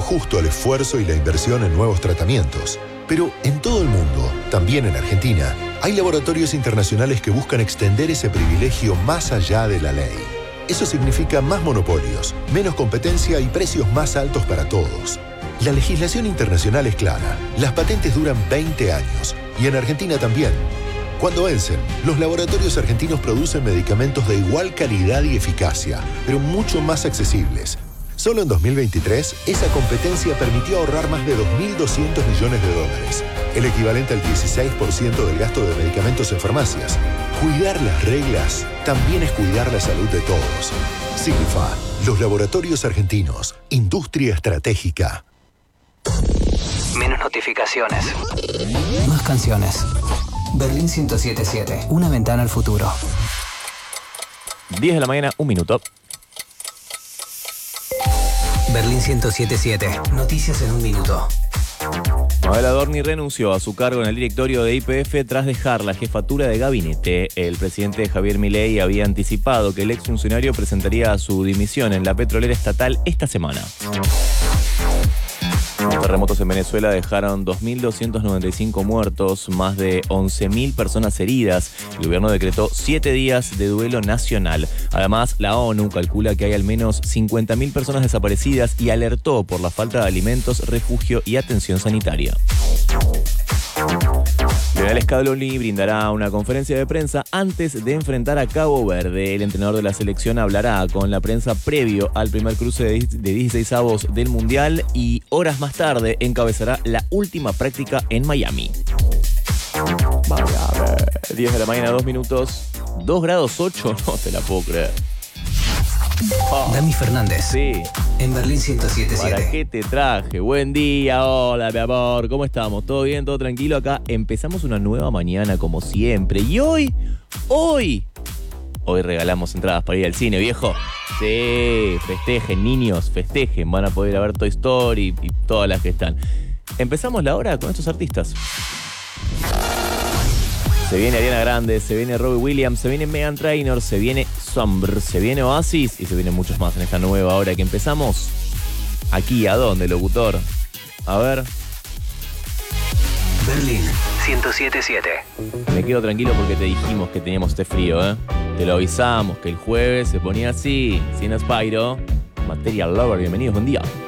injusto el esfuerzo y la inversión en nuevos tratamientos. Pero en todo el mundo, también en Argentina, hay laboratorios internacionales que buscan extender ese privilegio más allá de la ley. Eso significa más monopolios, menos competencia y precios más altos para todos. La legislación internacional es clara. Las patentes duran 20 años y en Argentina también. Cuando vencen, los laboratorios argentinos producen medicamentos de igual calidad y eficacia, pero mucho más accesibles. Solo en 2023, esa competencia permitió ahorrar más de 2.200 millones de dólares, el equivalente al 16% del gasto de medicamentos en farmacias. Cuidar las reglas también es cuidar la salud de todos. Signifa, los laboratorios argentinos, industria estratégica. Menos notificaciones. Más canciones. Berlín 107.7. Una ventana al futuro. 10 de la mañana, 1 minuto. Berlín 107.7. Noticias en 1 minuto. Mabel Adorni renunció a su cargo en el directorio de YPF tras dejar la jefatura de gabinete. El presidente Javier Milei había anticipado que el exfuncionario presentaría su dimisión en la petrolera estatal esta semana. Los terremotos en Venezuela dejaron 2.295 muertos, más de 11.000 personas heridas. El gobierno decretó 7 días de duelo nacional. Además, la ONU calcula que hay al menos 50.000 personas desaparecidas y alertó por la falta de alimentos, refugio y atención sanitaria. Lionel Scaloni brindará una conferencia de prensa antes de enfrentar a Cabo Verde. El entrenador de la selección hablará con la prensa previo al primer cruce de 16avos del Mundial y horas más tarde encabezará la última práctica en Miami. Vaya, a ver. 10 de la mañana, 2 minutos. 2 grados 8, no te la puedo creer. Dami Fernández. Sí. En Berlín 107.7. ¿Para qué te traje? Buen día, hola mi amor, ¿cómo estamos? ¿Todo bien? ¿Todo tranquilo? Acá empezamos una nueva mañana como siempre. Y hoy regalamos entradas para ir al cine, viejo. Sí, festejen, niños, festejen. Van a poder ir a ver Toy Story y todas las que están. Empezamos la hora con estos artistas. Se viene Ariana Grande, se viene Robbie Williams, se viene Meghan Trainor, se viene Sombr, se viene Oasis y se vienen muchos más en esta nueva hora que empezamos. Aquí, ¿a dónde, locutor? A ver. Berlín 107.7. Me quedo tranquilo porque te dijimos que teníamos este frío, ¿eh? Te lo avisamos que el jueves se ponía así. Sin Spyro. Material Lover, bienvenidos, buen día.